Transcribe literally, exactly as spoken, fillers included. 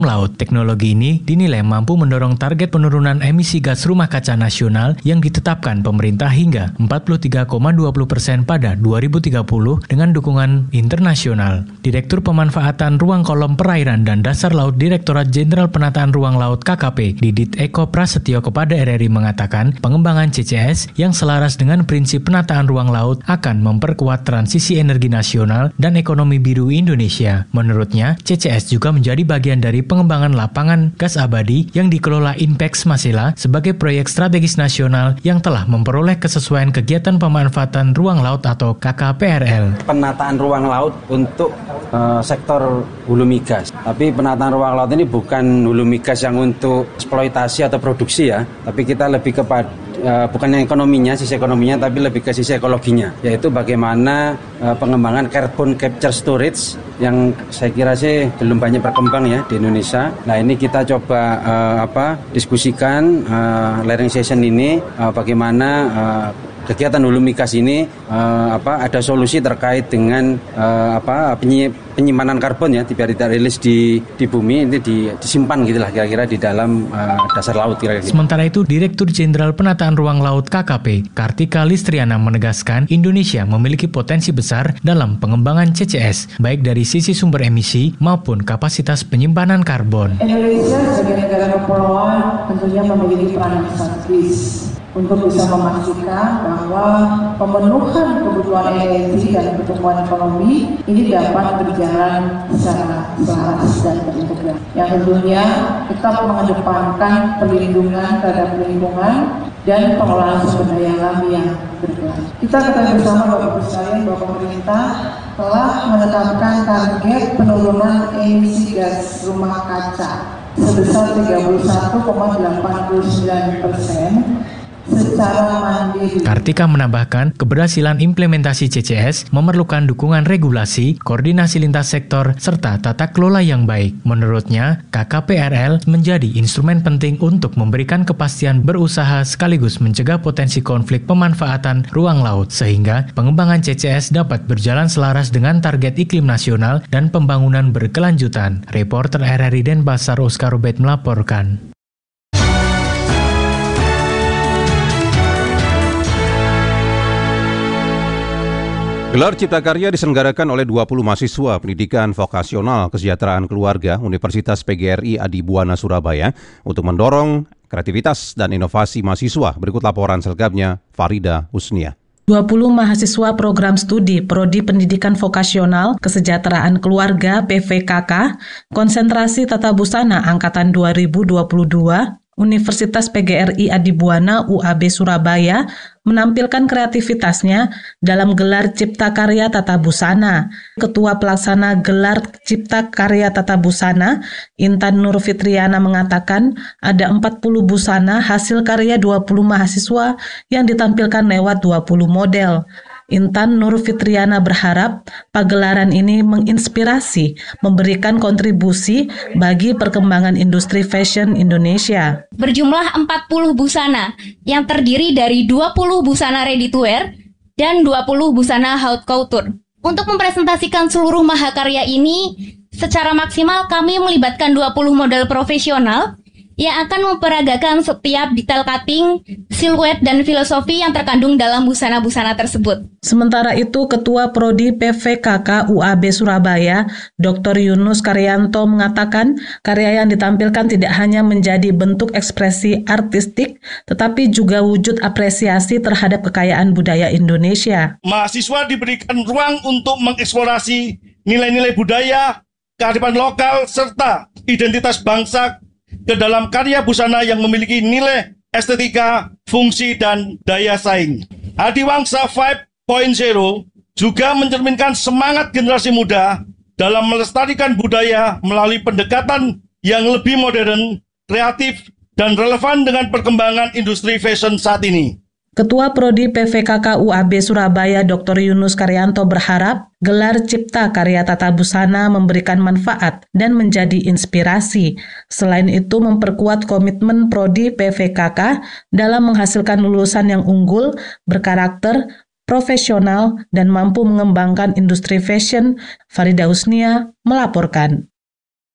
laut. Teknologi ini dinilai mampu mendorong target penurunan emisi gas rumah kaca nasional yang ditetapkan pemerintah hingga empat puluh tiga koma dua puluh persen pada dua ribu tiga puluh dengan dukungan internasional. Direktur Pemanfaatan Ruang Kolom Perairan dan Dasar Laut Direktorat Jenderal Penataan Ruang Laut K K P Didit Eko Prasetyo kepada R R I mengatakan pengembangan C C S yang selaras dengan prinsip penataan ruang laut akan memperkuat transisi energi nasional dan ekonomi biru Indonesia. Menurutnya, C C S juga menjadi bagian dari pengembangan lapangan gas abadi yang dikelola Inpex Masela sebagai proyek strategis nasional yang telah memperoleh kesesuaian kegiatan pemanfaatan ruang laut atau K K P R L. Penataan ruang laut untuk uh, sektor hulu migas. Tapi penataan ruang laut ini bukan hulu migas yang untuk eksploitasi atau produksi ya, tapi kita lebih kepada uh, bukan yang ekonominya, sisi ekonominya, tapi lebih ke sisi ekologinya, yaitu bagaimana uh, pengembangan carbon capture storage yang saya kira sih belum banyak berkembang ya di Indonesia. Nah ini kita coba uh, apa diskusikan uh, learning session ini uh, bagaimana uh, kegiatan hulu migas ini uh, apa ada solusi terkait dengan uh, apa penyimpanan karbon ya, biar tidak rilis di di bumi, ini di, disimpan gitulah kira-kira di dalam uh, dasar laut kira-kira. Sementara itu Direktur Jenderal Penataan Ruang Laut K K P Kartika Listriana menegaskan Indonesia memiliki potensi besar dalam pengembangan C C S baik dari sisi sumber emisi maupun kapasitas penyimpanan karbon. Indonesia sebagai negara kepulauan tentunya memiliki peran yang strategis untuk bisa memastikan bahwa pemenuhan kebutuhan energi dan pertumbuhan ekonomi ini dapat berjalan secara selaras dan terintegrasi. Yang tentunya tetap mengedepankan perlindungan terhadap lingkungan dan pengelolaan sumber daya alam yang berkelanjutan. Kita ketahui bersama Bapak-Ibu sekalian bahwa pemerintah telah menetapkan target penurunan emisi gas rumah kaca sebesar tiga puluh satu koma delapan puluh sembilan persen secara mandiri. Kartika menambahkan, keberhasilan implementasi C C S memerlukan dukungan regulasi, koordinasi lintas sektor, serta tata kelola yang baik. Menurutnya, K K P R L menjadi instrumen penting untuk memberikan kepastian berusaha sekaligus mencegah potensi konflik pemanfaatan ruang laut, sehingga pengembangan C C S dapat berjalan selaras dengan target iklim nasional dan pembangunan berkelanjutan. Reporter R R I Denpasar Oscar Robert melaporkan. Gelar Cipta Karya diselenggarakan oleh dua puluh mahasiswa Pendidikan Vokasional Kesejahteraan Keluarga Universitas P G R I Adibuana Surabaya untuk mendorong kreativitas dan inovasi mahasiswa. Berikut laporan selengkapnya Farida Husnia. dua puluh mahasiswa program studi Prodi Pendidikan Vokasional Kesejahteraan Keluarga P V K K Konsentrasi Tata Busana Angkatan dua ribu dua puluh dua Universitas P G R I Adibuana U A B Surabaya menampilkan kreativitasnya dalam gelar Cipta Karya Tata Busana. Ketua Pelaksana Gelar Cipta Karya Tata Busana, Intan Nur Fitriana mengatakan ada empat puluh busana hasil karya dua puluh mahasiswa yang ditampilkan lewat dua puluh model. Intan Nur Fitriana berharap pagelaran ini menginspirasi, memberikan kontribusi bagi perkembangan industri fashion Indonesia. Berjumlah empat puluh busana yang terdiri dari dua puluh busana ready to wear dan dua puluh busana haute couture. Untuk mempresentasikan seluruh mahakarya ini, secara maksimal kami melibatkan dua puluh model profesional yang akan memperagakan setiap detail cutting, siluet, dan filosofi yang terkandung dalam busana-busana tersebut. Sementara itu, Ketua Prodi P V K K U A B Surabaya, Doktor Yunus Karyanto mengatakan karya yang ditampilkan tidak hanya menjadi bentuk ekspresi artistik, tetapi juga wujud apresiasi terhadap kekayaan budaya Indonesia. Mahasiswa diberikan ruang untuk mengeksplorasi nilai-nilai budaya, kearifan lokal, serta identitas bangsa ke dalam karya busana yang memiliki nilai estetika, fungsi, dan daya saing. Adiwangsa lima titik nol juga mencerminkan semangat generasi muda dalam melestarikan budaya melalui pendekatan yang lebih modern, kreatif, dan relevan dengan perkembangan industri fashion saat ini. Ketua Prodi P V K K U A B Surabaya Doktor Yunus Karyanto berharap gelar Cipta Karya Tata Busana memberikan manfaat dan menjadi inspirasi. Selain itu memperkuat komitmen Prodi P V K K dalam menghasilkan lulusan yang unggul, berkarakter, profesional, dan mampu mengembangkan industri fashion. Farida Husnia melaporkan.